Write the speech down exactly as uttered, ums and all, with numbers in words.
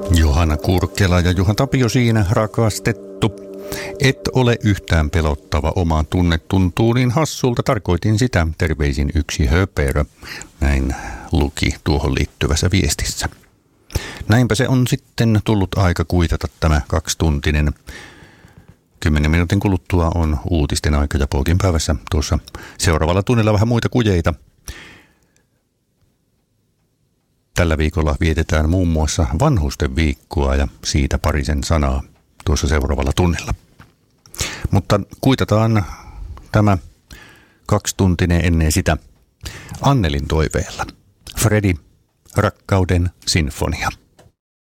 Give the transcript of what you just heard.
Johanna Kurkkela ja Juha Tapio siinä, rakastettu. Et ole yhtään pelottava, oma tunne tuntuu niin hassulta. Tarkoitin sitä, terveisin yksi höperö. Näin luki tuohon liittyvässä viestissä. Näinpä se on sitten tullut aika kuitata tämä kaksituntinen. Kymmenen minuutin kuluttua on uutisten aika ja Pokin päivässä tuossa seuraavalla tunnilla vähän muita kujeita. Tällä viikolla vietetään muun muassa vanhusten viikkoa ja siitä parisen sanaa tuossa seuraavalla tunnilla. Mutta kuitataan tämä kaksituntinen ennen sitä Annelin toiveella. Fredi, rakkauden sinfonia.